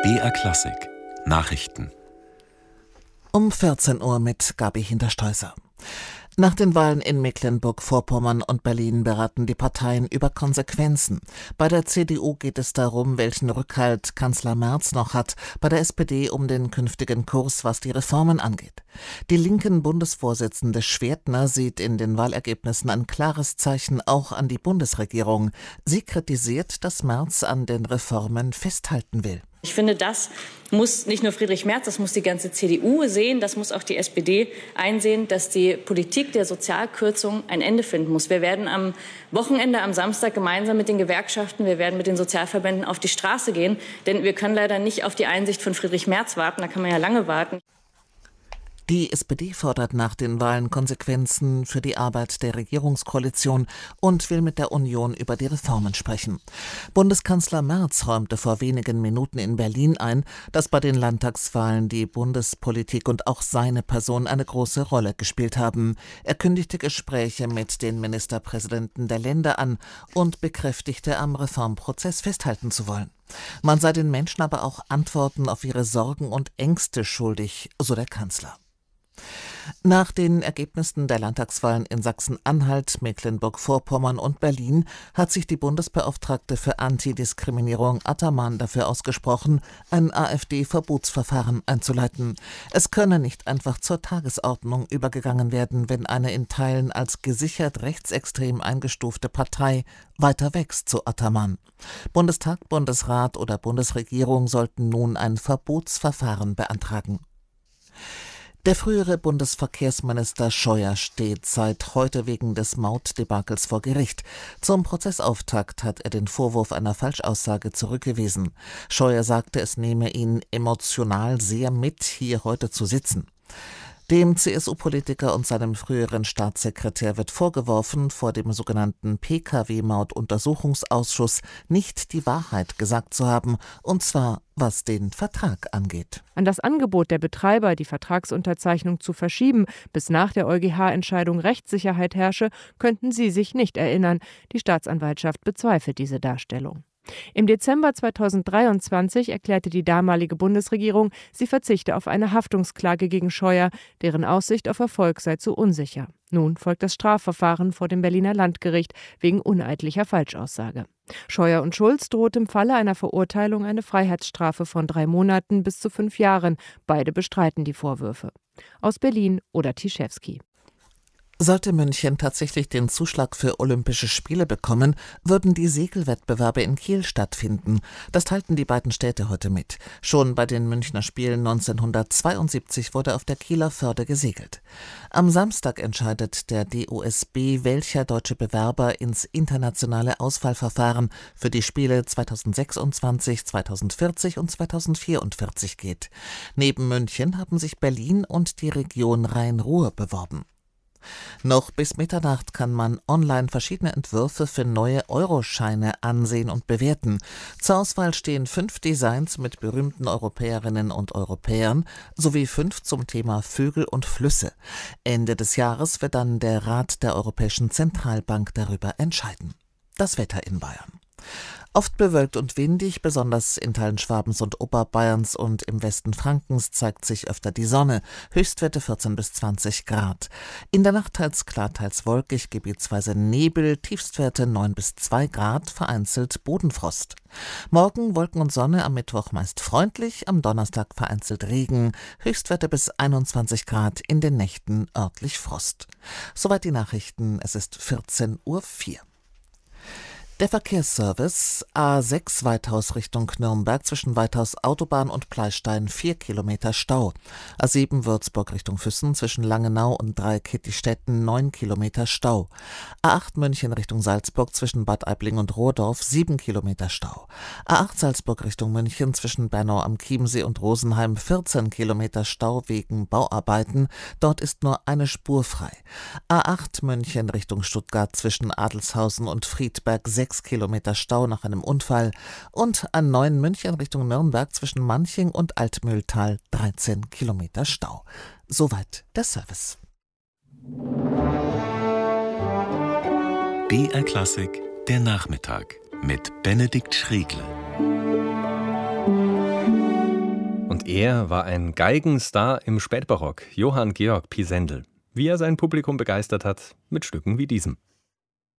BR Klassik Nachrichten um 14 Uhr mit Gabi Hintersteußer. Nach den Wahlen in Mecklenburg-Vorpommern und Berlin beraten die Parteien über Konsequenzen. Bei der CDU geht es darum, welchen Rückhalt Kanzler Merz noch hat, bei der SPD um den künftigen Kurs, was die Reformen angeht. Die linken Bundesvorsitzende Schwertner sieht in den Wahlergebnissen ein klares Zeichen auch an die Bundesregierung. Sie kritisiert, dass Merz an den Reformen festhalten will. Ich finde, das muss nicht nur Friedrich Merz, das muss die ganze CDU sehen, das muss auch die SPD einsehen, dass die Politik der Sozialkürzung ein Ende finden muss. Wir werden am Wochenende, am Samstag gemeinsam mit den Gewerkschaften, wir werden mit den Sozialverbänden auf die Straße gehen, denn wir können leider nicht auf die Einsicht von Friedrich Merz warten, da kann man ja lange warten. Die SPD fordert nach den Wahlen Konsequenzen für die Arbeit der Regierungskoalition und will mit der Union über die Reformen sprechen. Bundeskanzler Merz räumte vor wenigen Minuten in Berlin ein, dass bei den Landtagswahlen die Bundespolitik und auch seine Person eine große Rolle gespielt haben. Er kündigte Gespräche mit den Ministerpräsidenten der Länder an und bekräftigte, am Reformprozess festhalten zu wollen. Man sei den Menschen aber auch Antworten auf ihre Sorgen und Ängste schuldig, so der Kanzler. Nach den Ergebnissen der Landtagswahlen in Sachsen-Anhalt, Mecklenburg-Vorpommern und Berlin hat sich die Bundesbeauftragte für Antidiskriminierung Attermann dafür ausgesprochen, ein AfD-Verbotsverfahren einzuleiten. Es könne nicht einfach zur Tagesordnung übergegangen werden, wenn eine in Teilen als gesichert rechtsextrem eingestufte Partei weiter wächst, so Attermann. Bundestag, Bundesrat oder Bundesregierung sollten nun ein Verbotsverfahren beantragen. Der frühere Bundesverkehrsminister Scheuer steht seit heute wegen des Mautdebakels vor Gericht. Zum Prozessauftakt hat er den Vorwurf einer Falschaussage zurückgewiesen. Scheuer sagte, es nehme ihn emotional sehr mit, hier heute zu sitzen. Dem CSU-Politiker und seinem früheren Staatssekretär wird vorgeworfen, vor dem sogenannten PKW-Maut-Untersuchungsausschuss nicht die Wahrheit gesagt zu haben, und zwar was den Vertrag angeht. An das Angebot der Betreiber, die Vertragsunterzeichnung zu verschieben, bis nach der EuGH-Entscheidung Rechtssicherheit herrsche, könnten sie sich nicht erinnern. Die Staatsanwaltschaft bezweifelt diese Darstellung. Im Dezember 2023 erklärte die damalige Bundesregierung, sie verzichte auf eine Haftungsklage gegen Scheuer, deren Aussicht auf Erfolg sei zu unsicher. Nun folgt das Strafverfahren vor dem Berliner Landgericht wegen uneidlicher Falschaussage. Scheuer und Schulz droht im Falle einer Verurteilung eine Freiheitsstrafe von 3 Monaten bis zu 5 Jahren. Beide bestreiten die Vorwürfe. Aus Berlin Oda Tischewski. Sollte München tatsächlich den Zuschlag für Olympische Spiele bekommen, würden die Segelwettbewerbe in Kiel stattfinden. Das teilten die beiden Städte heute mit. Schon bei den Münchner Spielen 1972 wurde auf der Kieler Förde gesegelt. Am Samstag entscheidet der DOSB, welcher deutsche Bewerber ins internationale Auswahlverfahren für die Spiele 2026, 2040 und 2044 geht. Neben München haben sich Berlin und die Region Rhein-Ruhr beworben. Noch bis Mitternacht kann man online verschiedene Entwürfe für neue Euroscheine ansehen und bewerten. Zur Auswahl stehen 5 Designs mit berühmten Europäerinnen und Europäern sowie 5 zum Thema Vögel und Flüsse. Ende des Jahres wird dann der Rat der Europäischen Zentralbank darüber entscheiden. Das Wetter in Bayern. Oft bewölkt und windig, besonders in Teilen Schwabens und Oberbayerns und im Westen Frankens zeigt sich öfter die Sonne. Höchstwerte 14 bis 20 Grad. In der Nacht teils klar, teils wolkig, gebietsweise Nebel, Tiefstwerte 9 bis 2 Grad, vereinzelt Bodenfrost. Morgen Wolken und Sonne, am Mittwoch meist freundlich, am Donnerstag vereinzelt Regen, Höchstwerte bis 21 Grad, in den Nächten örtlich Frost. Soweit die Nachrichten, es ist 14:04 Uhr. Der Verkehrsservice A6 Weithaus Richtung Nürnberg zwischen Weithaus Autobahn und Pleistein 4 Kilometer Stau. A7 Würzburg Richtung Füssen zwischen Langenau und Dreieckittistetten 9 Kilometer Stau. A8 München Richtung Salzburg zwischen Bad Aibling und Rohrdorf 7 Kilometer Stau. A8 Salzburg Richtung München zwischen Bernau am Chiemsee und Rosenheim 14 Kilometer Stau wegen Bauarbeiten. Dort ist nur eine Spur frei. A8 München Richtung Stuttgart zwischen Adelshausen und Friedberg 6 Kilometer Stau nach einem Unfall und A9 München Richtung Nürnberg zwischen Manching und Altmühltal 13 Kilometer Stau. Soweit der Service. BR Klassik, der Nachmittag mit Benedikt Schriegler. Er war ein Geigenstar im Spätbarock, Johann Georg Pisendel. Wie er sein Publikum begeistert hat, mit Stücken wie diesem.